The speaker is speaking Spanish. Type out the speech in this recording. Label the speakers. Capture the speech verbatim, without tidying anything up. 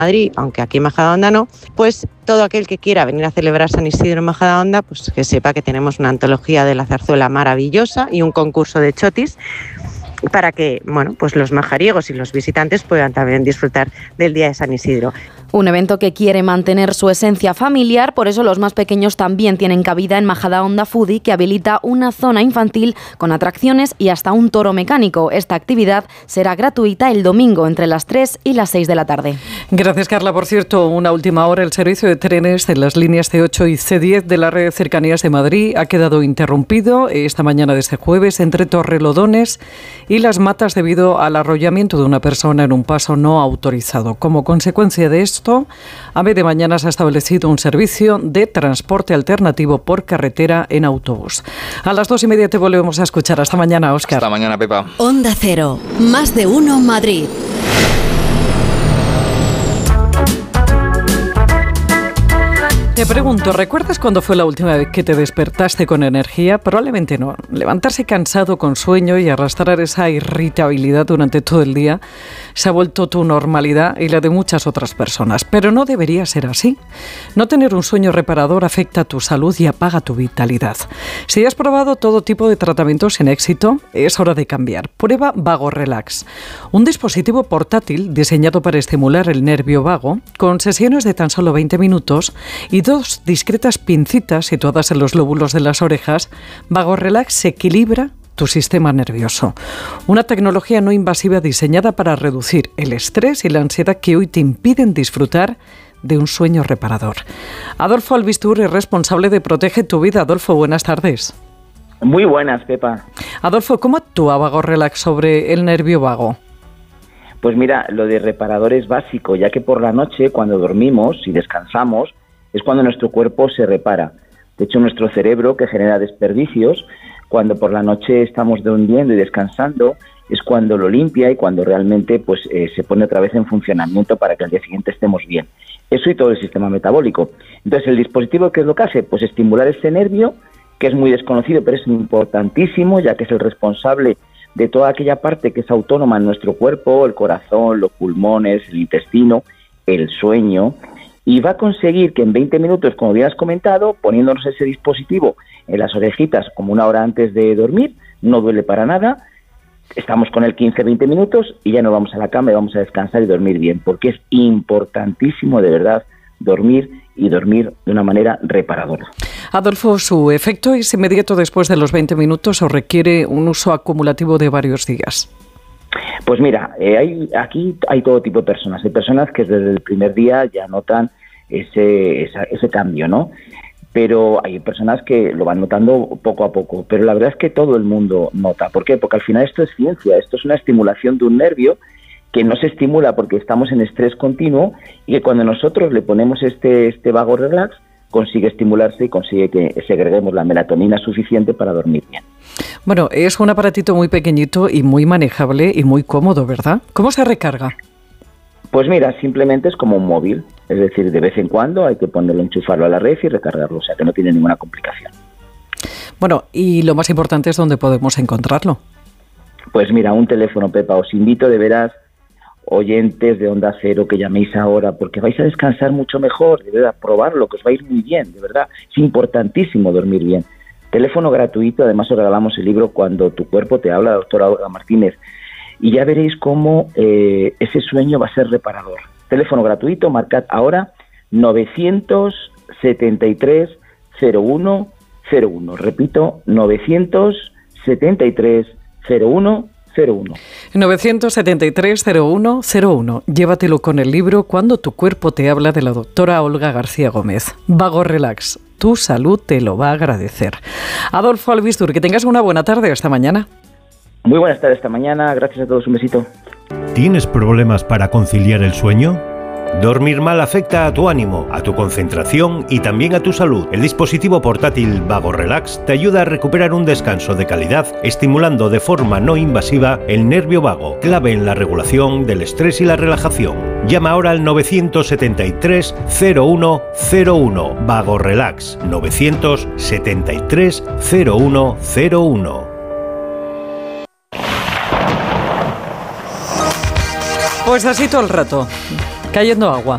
Speaker 1: Madrid, aunque aquí en Majadahonda no, pues todo aquel que quiera venir a celebrar San Isidro en Majadahonda, pues que sepa que tenemos una antología de la zarzuela maravillosa y un concurso de chotis para que, bueno, pues los majariegos y los visitantes puedan también disfrutar del Día de San Isidro.
Speaker 2: Un evento que quiere mantener su esencia familiar, por eso los más pequeños también tienen cabida en Majadahonda Foodie, que habilita una zona infantil con atracciones y hasta un toro mecánico. Esta actividad será gratuita el domingo entre las tres y las seis de la tarde.
Speaker 3: Gracias, Carla. Por cierto, una última hora, el servicio de trenes en las líneas C ocho y C diez de la red de cercanías de Madrid ha quedado interrumpido esta mañana de este jueves entre Torrelodones y Las Matas debido al arrollamiento de una persona en un paso no autorizado. Como consecuencia de esto, a media mañana se ha establecido un servicio de transporte alternativo por carretera en autobús. A las dos y media te volvemos a escuchar. Hasta mañana, Óscar.
Speaker 4: Hasta mañana, Pepa.
Speaker 5: Onda Cero, más de uno Madrid.
Speaker 3: Te pregunto, ¿recuerdas cuándo fue la última vez que te despertaste con energía? Probablemente no. Levantarse cansado con sueño y arrastrar esa irritabilidad durante todo el día se ha vuelto tu normalidad y la de muchas otras personas. Pero no debería ser así. No tener un sueño reparador afecta a tu salud y apaga tu vitalidad. Si has probado todo tipo de tratamientos sin éxito, es hora de cambiar. Prueba Vago Relax, un dispositivo portátil diseñado para estimular el nervio vago, con sesiones de tan solo veinte minutos y dos discretas pincitas situadas en los lóbulos de las orejas. Vago Relax equilibra tu sistema nervioso. Una tecnología no invasiva diseñada para reducir el estrés y la ansiedad que hoy te impiden disfrutar de un sueño reparador. Adolfo Albistur es responsable de Protege tu Vida. Adolfo, buenas tardes.
Speaker 6: Muy buenas, Pepa.
Speaker 3: Adolfo, ¿cómo actúa Vago Relax sobre el nervio vago?
Speaker 6: Pues mira, lo de reparador es básico, ya que por la noche, cuando dormimos y descansamos, es cuando nuestro cuerpo se repara. De hecho, nuestro cerebro, que genera desperdicios, cuando por la noche estamos durmiendo y descansando, es cuando lo limpia y cuando realmente pues eh, se pone otra vez en funcionamiento para que al día siguiente estemos bien. Eso y todo el sistema metabólico. Entonces, ¿el dispositivo qué es lo que hace? Pues estimular ese nervio, que es muy desconocido, pero es importantísimo, ya que es el responsable de toda aquella parte que es autónoma en nuestro cuerpo, el corazón, los pulmones, el intestino, el sueño, y va a conseguir que en veinte minutos, como bien has comentado, poniéndonos ese dispositivo en las orejitas como una hora antes de dormir, no duele para nada, estamos con el quince a veinte minutos y ya nos vamos a la cama y vamos a descansar y dormir bien, porque es importantísimo de verdad dormir y dormir de una manera reparadora.
Speaker 3: Adolfo, ¿su efecto es inmediato después de los veinte minutos o requiere un uso acumulativo de varios días?
Speaker 6: Pues mira, eh, hay, aquí hay todo tipo de personas. Hay personas que desde el primer día ya notan ese, esa, ese cambio, ¿no? Pero hay personas que lo van notando poco a poco. Pero la verdad es que todo el mundo nota. ¿Por qué? Porque al final esto es ciencia. Esto es una estimulación de un nervio que no se estimula porque estamos en estrés continuo y que cuando nosotros le ponemos este, este Vago Relax, consigue estimularse y consigue que segreguemos la melatonina suficiente para dormir bien.
Speaker 3: Bueno, es un aparatito muy pequeñito y muy manejable y muy cómodo, ¿verdad? ¿Cómo se recarga?
Speaker 6: Pues mira, simplemente es como un móvil. Es decir, de vez en cuando hay que ponerlo, enchufarlo a la red y recargarlo, o sea que no tiene ninguna complicación.
Speaker 3: Bueno, y lo más importante es dónde podemos encontrarlo.
Speaker 6: Pues mira, un teléfono, Pepa. Os invito de veras, oyentes de Onda Cero, que llaméis ahora, porque vais a descansar mucho mejor, de verdad, probarlo, que os va a ir muy bien, de verdad. Es importantísimo dormir bien. Teléfono gratuito, además os regalamos el libro Cuando tu cuerpo te habla, doctora Olga Martínez, y ya veréis cómo eh, ese sueño va a ser reparador. Teléfono gratuito, marcad ahora novecientos setenta y tres cero uno cero uno. Repito, novecientos setenta y tres cero uno cero uno.
Speaker 3: novecientos setenta y tres cero uno cero uno. Llévatelo con el libro Cuando tu cuerpo te habla, de la doctora Olga García Gómez. Vago Relax, tu salud te lo va a agradecer. Adolfo Albistur, que tengas una buena tarde. Hasta mañana.
Speaker 6: Muy buenas tardes, hasta mañana. Gracias a todos, un besito.
Speaker 7: ¿Tienes problemas para conciliar el sueño? Dormir mal afecta a tu ánimo, a tu concentración y también a tu salud. El dispositivo portátil Vago Relax te ayuda a recuperar un descanso de calidad, estimulando de forma no invasiva el nervio vago, clave en la regulación del estrés y la relajación. Llama ahora al novecientos setenta y tres cero uno cero uno. Vago Relax, novecientos setenta y tres cero uno cero uno.
Speaker 3: Pues así todo el rato, cayendo agua.